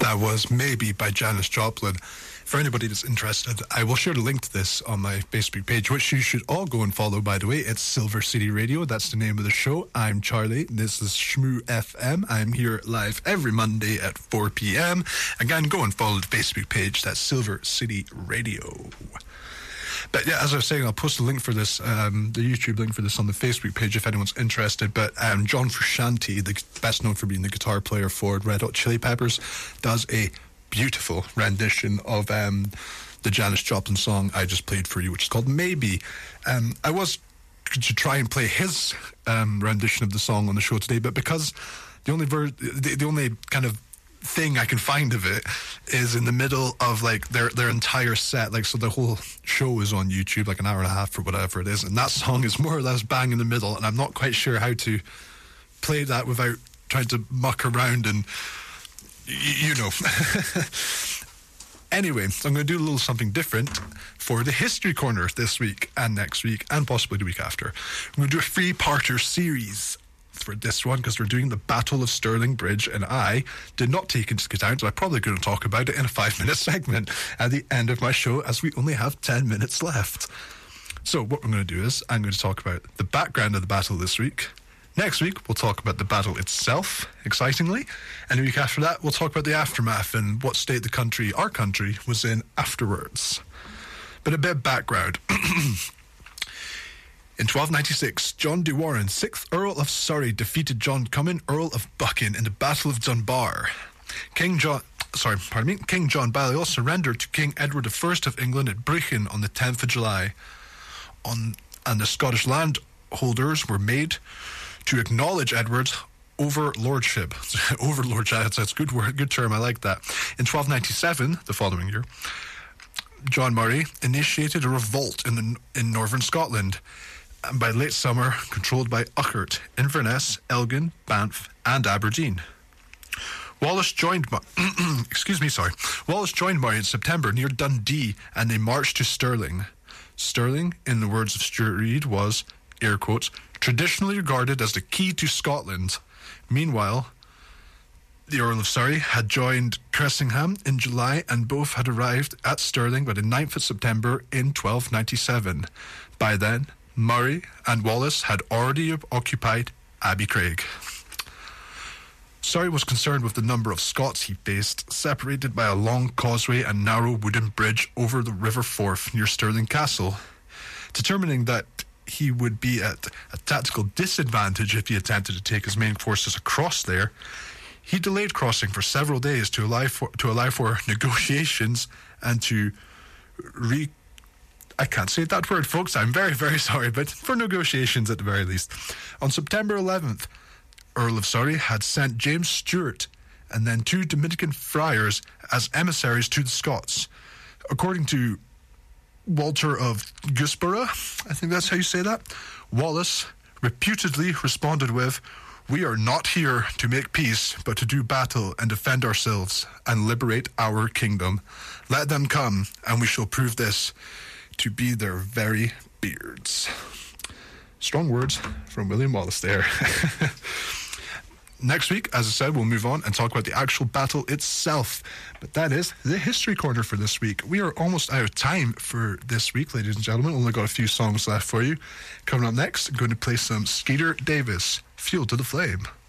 That was Maybe by Janis Joplin. For anybody that's interested, I will share the link to this on my Facebook page, which you should all go and follow, by the way. It's Silver City Radio. That's the name of the show. I'm Charlie. This is Shmoo FM. I'm here live every Monday at 4 p.m. Again, go and follow the Facebook page. That's Silver City Radio. But yeah, as I was saying, I'll post a link for this, the YouTube link for this on the Facebook page if anyone's interested. But John Frusciante, the best known for being the guitar player for Red Hot Chili Peppers, does a beautiful rendition of the Janis Joplin song I just played for you, which is called Maybe. I was to try and play his rendition of the song on the show today, but because the only kind of thing I can find of it is in the middle of like their entire set, like, so the whole show is on YouTube, like an hour and a half or whatever it is, and that song is more or less bang in the middle, and I'm not quite sure how to play that without trying to muck around and you know. Anyway, so I'm going to do a little something different for the History Corner this week and next week and possibly the week after. I'm going to do a three-parter series for this one because we're doing the Battle of Stirling Bridge, and I did not take into account, so I'm probably going to talk about it in a 5-minute segment at the end of my show, as we only have 10 minutes left. So what we're going to do is I'm going to talk about the background of the battle this week. Next week, we'll talk about the battle itself, excitingly, and the week after that, we'll talk about the aftermath and what state the country, our country, was in afterwards. But a bit of background. In 1296, John de Warenne, 6th Earl of Surrey, defeated John Comyn, Earl of Buchan, in the Battle of Dunbar. King John Balliol surrendered to King Edward I of England at Brechin on the 10th of July. And the Scottish landholders were made to acknowledge Edward's overlordship. Overlordship, that's a good word, good term, I like that. In 1297, the following year, John Murray initiated a revolt in northern Scotland, and by late summer controlled by Uchart, Inverness, Elgin, Banff and Aberdeen. Wallace joined Wallace joined Murray in September near Dundee, and they marched to Stirling. Stirling, in the words of Stuart Reid, was, air quotes, traditionally regarded as the key to Scotland. Meanwhile, the Earl of Surrey had joined Cressingham in July, and both had arrived at Stirling by the 9th of September in 1297. By then, Murray and Wallace had already occupied Abbey Craig. Surrey was concerned with the number of Scots he faced, separated by a long causeway and narrow wooden bridge over the River Forth near Stirling Castle. Determining that he would be at a tactical disadvantage if he attempted to take his main forces across there, he delayed crossing for several days to allow for negotiations and to I can't say that word, folks. I'm very, very sorry, but for negotiations at the very least. On September 11th, Earl of Surrey had sent James Stewart and then 2 Dominican friars as emissaries to the Scots. According to Walter of Guisborough, I think that's how you say that, Wallace reputedly responded with, "We are not here to make peace, but to do battle and defend ourselves and liberate our kingdom. Let them come, and we shall prove this to be their very beards." Strong words from William Wallace there. Next week, as I said, we'll move on and talk about the actual battle itself. But that is the History Corner for this week. We are almost out of time for this week, ladies and gentlemen. Only got a few songs left for you. Coming up next, I'm going to play some Skeeter Davis, Fuel to the Flame.